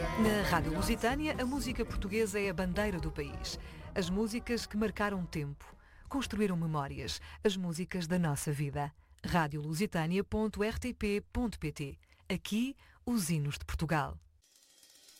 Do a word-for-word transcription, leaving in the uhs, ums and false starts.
Na Rádio Lusitânia, a música portuguesa é a bandeira do país. As músicas que marcaram tempo, construíram memórias, as músicas da nossa vida. rádio lusitânia ponto r t p ponto p t. Aqui, os hinos de Portugal.